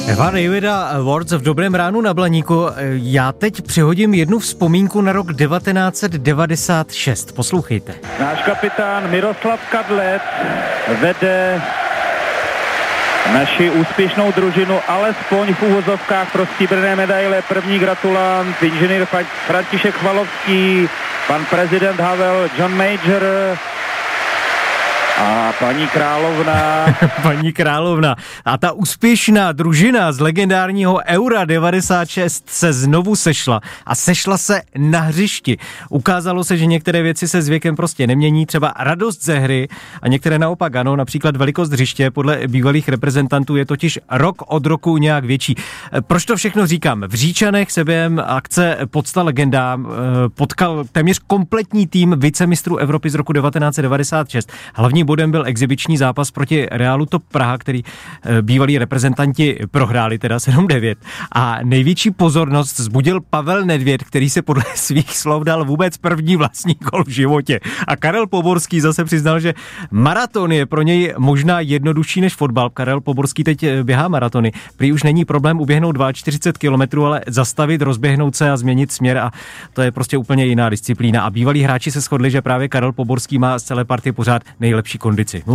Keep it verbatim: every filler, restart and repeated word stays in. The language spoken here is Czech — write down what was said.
Eva Davida Awards v Dobrém ránu na Blaníku. Já teď přihodím jednu vzpomínku na rok devatenáct set devadesát šest. Poslouchejte. Náš kapitán Miroslav Kadlec vede naši úspěšnou družinu alespoň v úvozovkách pro stříbrné medaile. První gratulant, inženýr František Chvalovský, pan prezident Havel, John Major a paní královna. paní královna. A ta úspěšná družina z legendárního Eura devadesát šest se znovu sešla. A sešla se na hřišti. Ukázalo se, že některé věci se s věkem prostě nemění. Třeba radost ze hry a některé naopak ano. Například velikost hřiště podle bývalých reprezentantů je totiž rok od roku nějak větší. Proč to všechno říkám? V Říčanech se během akce Podsta legenda potkal téměř kompletní tým vicemistrů Evropy z roku devatenáct set devadesát šest. Hlavní bodem byl exibiční zápas proti Realu Top Praha, který bývalí reprezentanti prohráli, teda sedm devět. A největší pozornost vzbudil Pavel Nedvěd, který se podle svých slov dal vůbec první vlastní gol v životě. A Karel Poborský zase přiznal, že maraton je pro něj možná jednodušší než fotbal. Karel Poborský teď běhá maratony. Prý už není problém uběhnout čtyřicet dva kilometrů, ale zastavit, rozběhnout se a změnit směr, a to je prostě úplně jiná disciplína. A bývalí hráči se shodli, že právě Karel Poborský má z celé partie pořád nejlepší kondici.